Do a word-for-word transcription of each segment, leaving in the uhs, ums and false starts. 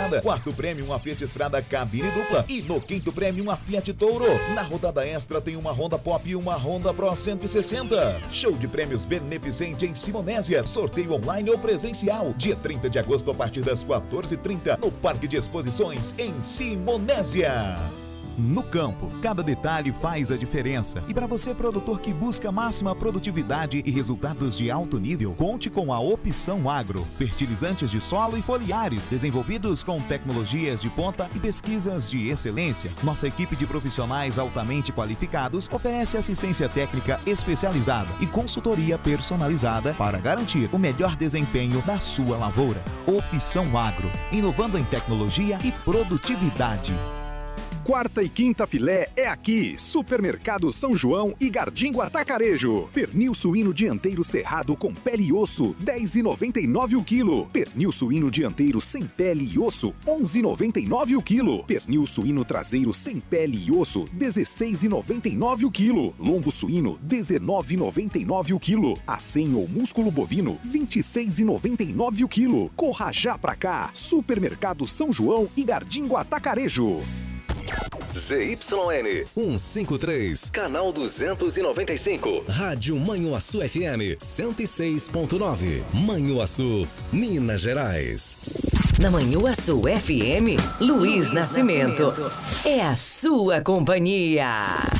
Estrada. Quarto prêmio, uma Fiat Estrada cabine dupla. E no quinto prêmio, uma Fiat Toro. Na rodada extra tem uma Honda Pop e uma Honda Pro cento e sessenta. Show de prêmios beneficente em Simonésia. Sorteio online ou presencial. Dia trinta de agosto a partir das quatorze e trinta no Parque de Exposições em Simonésia. No campo, cada detalhe faz a diferença. E para você, produtor que busca máxima produtividade e resultados de alto nível, conte com a Opção Agro. Fertilizantes de solo e foliares, desenvolvidos com tecnologias de ponta e pesquisas de excelência. Nossa equipe de profissionais altamente qualificados oferece assistência técnica especializada e consultoria personalizada para garantir o melhor desempenho da sua lavoura. Opção Agro, inovando em tecnologia e produtividade. Quarta e quinta filé é aqui. Supermercado São João e Gardingo Atacarejo. Pernil suíno dianteiro cerrado com pele e osso, dez reais e noventa e nove centavos o quilo. Pernil suíno dianteiro sem pele e osso, onze reais e noventa e nove centavos o quilo. Pernil suíno traseiro sem pele e osso, dezesseis reais e noventa e nove centavos o quilo. Lombo suíno, dezenove reais e noventa e nove centavos o quilo. Acém ou músculo bovino, vinte e seis reais e noventa e nove centavos o quilo. Corra já pra cá. Supermercado São João e Gardingo Atacarejo. Z Y N cento e cinquenta e três, canal duzentos e noventa e cinco, Rádio Manhuaçu F M cento e seis ponto nove, Manhuaçu, Minas Gerais. Na Manhuaçu F M, Luiz Nascimento é a sua companhia.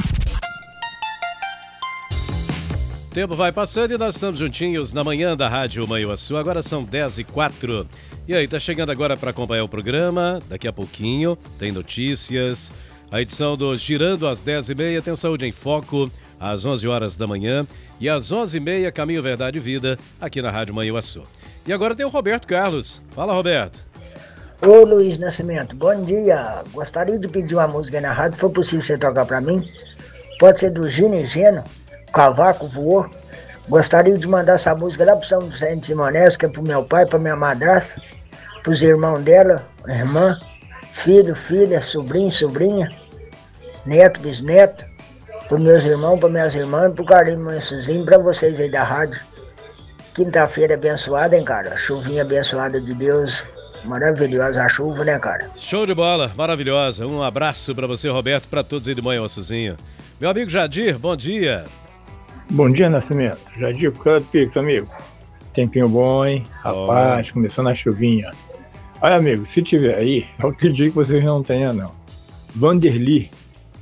O tempo vai passando e nós estamos juntinhos na manhã da Rádio Manhuaçu. Agora são dez e quatro. E aí, tá chegando agora para acompanhar o programa. Daqui a pouquinho tem notícias. A edição do Girando às dez e meia tem o Saúde em Foco às onze horas da manhã. E às onze e meia, Caminho, Verdade e Vida, aqui na Rádio Manhuaçu. E agora tem o Roberto Carlos. Fala, Roberto. Ô, Luiz Nascimento, bom dia. Gostaria de pedir uma música aí na rádio. Se for possível você tocar para mim. Pode ser do Gino e Geno. Cavaco Voou. Gostaria de mandar essa música lá pro São Vicente de Simonés, que é pro meu pai, pra minha madrasta, pros irmãos dela, irmã, filho, filha, sobrinho, sobrinha, neto, bisneto, pros meus irmãos, pras minhas irmãs, pro Carlinhos Mansuzinho, pra vocês aí da rádio. Quinta-feira abençoada, hein, cara? Chuvinha abençoada de Deus. Maravilhosa a chuva, né, cara? Show de bola, maravilhosa. Um abraço pra você, Roberto, pra todos aí de Manhuaçuzinho. Meu amigo Jadir, bom dia. Bom dia, Nascimento. Jadir, por causa do Pix, amigo. Tempinho bom, hein? Rapaz, oh. Começando a chuvinha. Olha, amigo, se tiver aí, eu acredito que vocês não tenham, não. Vanderly,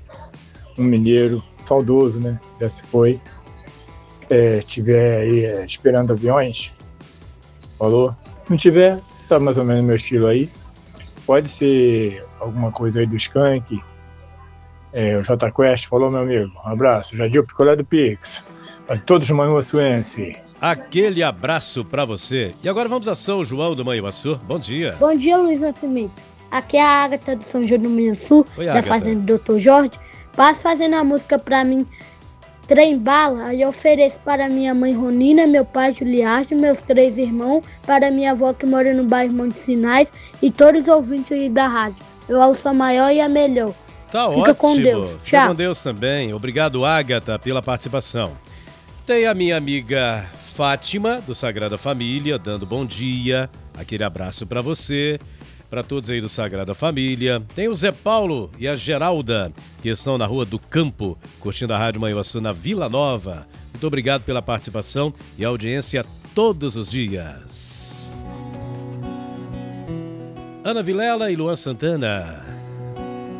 um mineiro, saudoso, né? Já se foi. É, tiver aí é, esperando aviões, falou? Não tiver, sabe mais ou menos o meu estilo aí. Pode ser alguma coisa aí do Skank, é, o J Quest, falou, meu amigo. Um abraço, Jadir, picolé do Pix. Para todos os manhuaçuenses. Aquele abraço para você. E agora vamos a São João do Manhuaçu. Bom dia. Bom dia, Luiz Nascimento. Aqui é a Ágata do São João do Manhuaçu, da Fazenda do doutor Jorge. Passa fazendo a música para mim, Trem Bala, aí eu ofereço para minha mãe Ronina, meu pai Juliastro, meus três irmãos, para minha avó que mora no bairro Monte Sinais e todos os ouvintes aí da rádio. Eu ouço a maior e a melhor. Tá Fica ótimo. com Deus. Fica Tchau. com Deus também. Obrigado, Ágata, pela participação. Tem a minha amiga Fátima, do Sagrada Família, dando bom dia. Aquele abraço para você, para todos aí do Sagrada Família. Tem o Zé Paulo e a Geralda, que estão na Rua do Campo, curtindo a Rádio Manhuaçu na Vila Nova. Muito obrigado pela participação e audiência todos os dias. Ana Vilela e Luan Santana.